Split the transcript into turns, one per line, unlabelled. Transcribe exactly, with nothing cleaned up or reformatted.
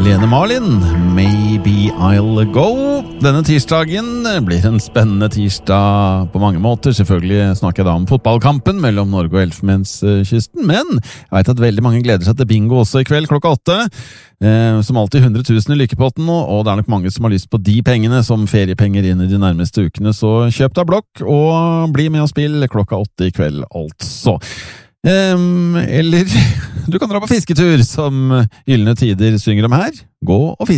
Lene Marlin, Maybe I'll Go. Denne tirsdagen blir en spennende tirsdag på mange måter. Selvfølgelig snakker jeg da om fotballkampen mellom Norge og Elfenbenskysten, men jeg vet at veldig mange gleder seg til bingo også i kveld klokka åtte. Eh, som alltid hundre tusen i lykkepotten, og det er nok mange som har lyst på de pengene som feriepenger inn i de nærmeste ukene, så kjøp deg blokk og bli med og spill klokka åtte i kveld altså. Um, eller du kan dra på fisketur, som Gyllene Tider synger om her. Gå og fiske.